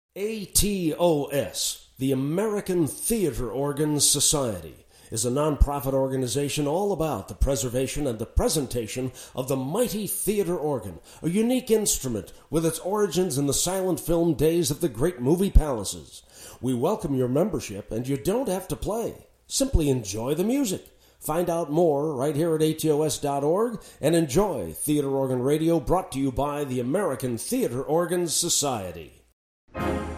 ATOS, the American Theater Organ Society, is a nonprofit organization all about the preservation and the presentation of the mighty theater organ, a unique instrument with its origins in the silent film days of the great movie palaces. We welcome your membership, and you don't have to play. Simply enjoy the music. Find out more right here at atos.org and enjoy Theater Organ Radio, brought to you by the American Theater Organ Society.